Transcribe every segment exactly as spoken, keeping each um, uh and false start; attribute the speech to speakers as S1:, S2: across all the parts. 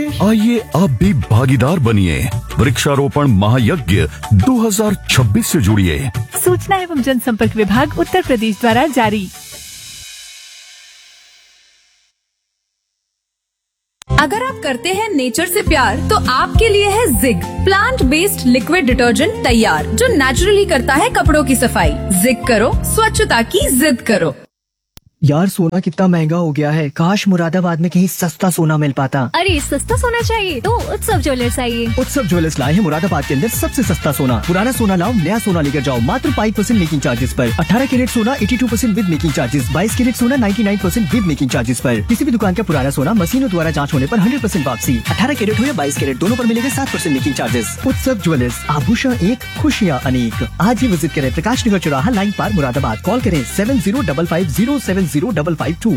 S1: आइए आप भी भागीदार बनिए, वृक्षारोपण महायज्ञ दो हज़ार छब्बीस से जुड़िए।
S2: सूचना एवं जनसंपर्क विभाग उत्तर प्रदेश द्वारा जारी।
S3: अगर आप करते हैं नेचर से प्यार तो आपके लिए है zig plant based liquid detergent तैयार, जो नेचुरली करता है कपड़ों की सफाई। जिग करो, स्वच्छता की जिद करो।
S4: यार सोना कितना महंगा हो गया है, काश मुरादाबाद में कहीं सस्ता सोना मिल पाता।
S5: अरे सस्ता सोना चाहिए तो उत्सव ज्वेलर्स आइए।
S4: उत्सव ज्वेलर्स लाए हैं मुरादाबाद के अंदर सबसे सस्ता सोना। पुराना सोना लाओ, नया सोना लेकर जाओ मात्र पाँच परसेंट मेकिंग चार्जेस पर। अठारह कैरेट सोना बयासी परसेंट विद मेकिंग चार्जेस, बाईस कैरेट सोना निन्यानवे परसेंट विद मेकिंग चार्जेस पर। किसी भी दुकान का पुराना सोना मशीनों द्वारा जाँच होने पर हंड्रेड परसेंट वापसी। अठारह कैरेट हो या बाईस कैरेट, दोनों पर मिलेगा सात परसेंट मेकिंग चार्जेस। उत्सव ज्वेलर्स, आभूषण एक, खुशियाँ अनेक। आज ही विजिट करें प्रकाश नगर चौराहा लाइन पार मुरादाबाद। कॉल करें seven zero double five zero seven zero double five to.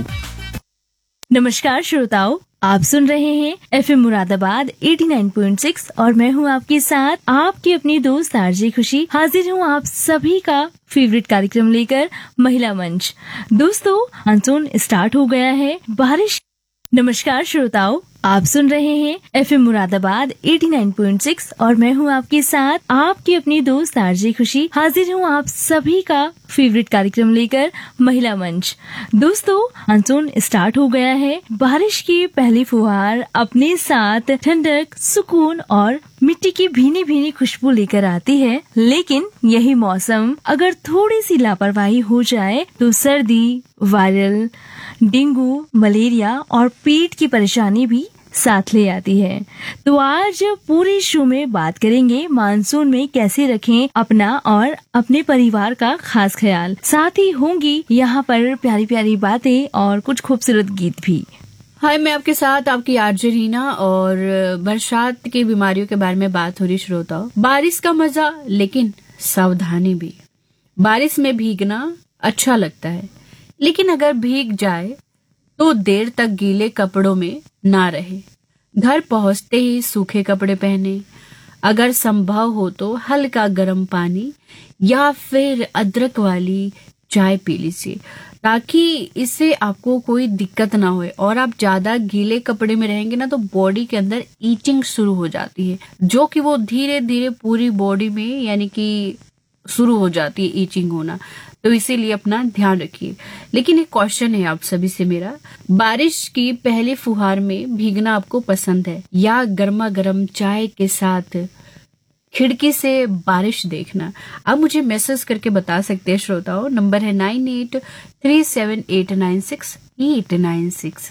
S2: नमस्कार श्रोताओं, आप सुन रहे हैं एफएम मुरादाबाद नवासी पॉइंट छह और मैं हूं आपके साथ आपकी अपनी दोस्त आरजे खुशी। हाजिर हूं आप सभी का फेवरेट कार्यक्रम लेकर, महिला मंच। दोस्तों, मानसून स्टार्ट हो गया है, बारिश। नमस्कार श्रोताओं, आप सुन रहे हैं एफएम मुरादाबाद नवासी पॉइंट छह और मैं हूं आपके साथ आपकी अपनी दोस्त आरजे खुशी। हाजिर हूं आप सभी का फेवरेट कार्यक्रम लेकर, महिला मंच। दोस्तों, मानसून स्टार्ट हो गया है, बारिश की पहली फुहार अपने साथ ठंडक, सुकून और मिट्टी की भीनी भीनी खुशबू लेकर आती है। लेकिन यही मौसम अगर थोड़ी सी लापरवाही हो जाए तो सर्दी, वायरल, डेंगू, मलेरिया और पेट की परेशानी भी साथ ले आती है। तो आज पूरे शो में बात करेंगे मानसून में कैसे रखें अपना और अपने परिवार का खास ख्याल। साथ ही होंगी यहाँ पर प्यारी प्यारी बातें और कुछ खूबसूरत गीत भी।
S6: हाय, मैं आपके साथ आपकी आरजे रीना और बरसात की बीमारियों के बारे में बात हो रही। श्रोताओ, बारिश का मजा लेकिन सावधानी भी। बारिश में भीगना अच्छा लगता है, लेकिन अगर भीग जाए तो देर तक गीले कपड़ों में ना रहे। घर पहुंचते ही सूखे कपड़े पहने। अगर संभव हो तो हल्का गर्म पानी या फिर अदरक वाली चाय पी लीजिए, ताकि इससे आपको कोई दिक्कत ना हो। और आप ज्यादा गीले कपड़े में रहेंगे ना तो बॉडी के अंदर ईचिंग शुरू हो जाती है, जो कि वो धीरे धीरे पूरी बॉडी में यानी कि शुरू हो जाती है ईचिंग होना। तो इसीलिए अपना ध्यान रखिए। लेकिन एक क्वेश्चन है आप सभी से मेरा, बारिश की पहली फुहार में भीगना आपको पसंद है या गर्मा गर्म चाय के साथ खिड़की से बारिश देखना? आप मुझे मैसेज करके बता सकते हैं श्रोताओं। नंबर है nine eight three seven eight nine six eight nine six.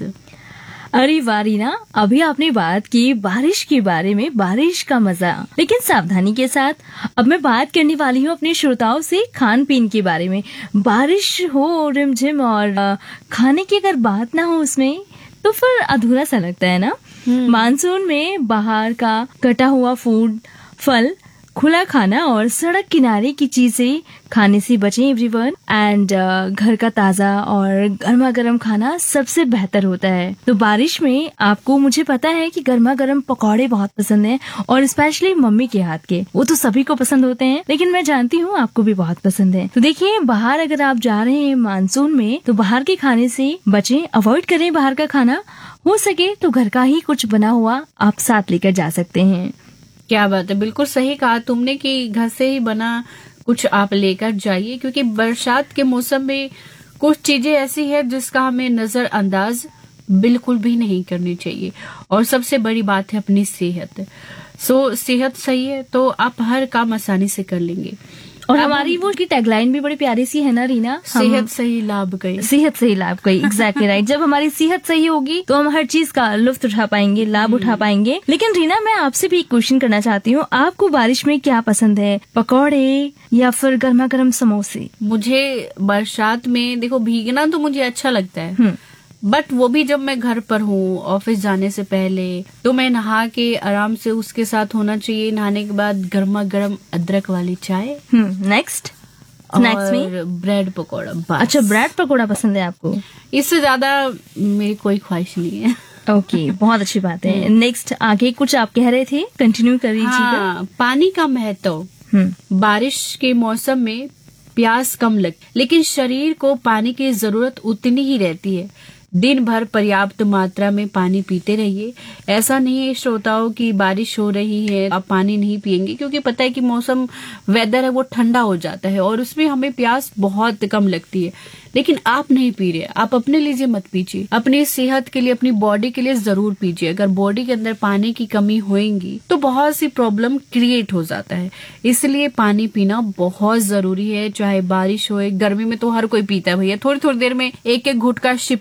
S2: अरे वारीना, अभी आपने बात की बारिश के बारे में, बारिश का मजा, लेकिन सावधानी के साथ। अब मैं बात करने वाली हूँ अपने श्रोताओं से खान पीन के बारे में। बारिश हो रिमझिम और खाने की अगर बात ना हो उसमें तो फिर अधूरा सा लगता है ना। मानसून में बाहर का कटा हुआ फूड, फल, खुला खाना और सड़क किनारे की चीजें खाने से बचें एवरीवन। एंड घर का ताजा और गर्मा गर्म खाना सबसे बेहतर होता है। तो बारिश में आपको, मुझे पता है कि गर्मा गर्म पकौड़े बहुत पसंद हैं और स्पेशली मम्मी के हाथ के, वो तो सभी को पसंद होते हैं, लेकिन मैं जानती हूँ आपको भी बहुत पसंद है। तो देखिए, बाहर अगर आप जा रहे हैं मानसून में तो बाहर के खाने से बचें, अवॉइड करें बाहर का खाना। हो सके तो घर का ही कुछ बना हुआ आप साथ लेकर जा सकते हैं।
S6: क्या बात है, बिल्कुल सही कहा तुमने कि घर से ही बना कुछ आप लेकर जाइए, क्योंकि बरसात के मौसम में कुछ चीजें ऐसी है जिसका हमें नजरअंदाज बिल्कुल भी नहीं करनी चाहिए। और सबसे बड़ी बात है अपनी सेहत। सो सेहत सही है तो आप हर काम आसानी से कर लेंगे।
S2: और हमारी वो की टैगलाइन भी बड़ी प्यारी सी है ना रीना,
S6: सेहत सही लाभ गई।
S2: सेहत सही लाभ गई, एग्जैक्टली राइट। जब हमारी सेहत सही होगी तो हम हर चीज का लुत्फ उठा पाएंगे, लाभ उठा पाएंगे। लेकिन रीना, मैं आपसे भी एक क्वेश्चन करना चाहती हूँ, आपको बारिश में क्या पसंद है, पकौड़े या फिर गर्मा गर्म समोसे?
S6: मुझे बरसात में देखो भीगना तो मुझे अच्छा लगता है, बट वो भी जब मैं घर पर हूँ ऑफिस जाने से पहले, तो मैं नहा के आराम से उसके साथ होना चाहिए। नहाने के बाद गर्मा गर्म अदरक वाली चाय।
S2: नेक्स्ट स्नैक्स में
S6: ब्रेड पकौड़ा।
S2: अच्छा, ब्रेड पकौड़ा पसंद है आपको?
S6: इससे ज्यादा मेरी कोई ख्वाहिश नहीं है।
S2: ओके okay, बहुत अच्छी बात है। नेक्स्ट, आगे कुछ आप कह रहे थे, कंटिन्यू कर लीजिएगा।
S6: हाँ, पानी का महत्व। बारिश के मौसम में प्यास कम लग, लेकिन शरीर को पानी की जरूरत उतनी ही रहती है दिन भर पर्याप्त मात्रा में पानी पीते रहिए। ऐसा नहीं है श्रोताओं कि बारिश हो रही है आप पानी नहीं पिएंगे, क्योंकि पता है कि मौसम वेदर है वो ठंडा हो जाता है और उसमें हमें प्यास बहुत कम लगती है, लेकिन आप नहीं पी रहे, आप अपने लिए मत पीजिए, अपनी सेहत के लिए, अपनी बॉडी के लिए जरूर पीजिए। अगर बॉडी के अंदर पानी की कमी होएगी तो बहुत सी प्रॉब्लम क्रिएट हो जाता है, इसलिए पानी पीना बहुत जरूरी है। चाहे बारिश हो, गर्मी में तो हर कोई पीता है भैया, थोड़ी थोड़ी देर में एक एक घुट का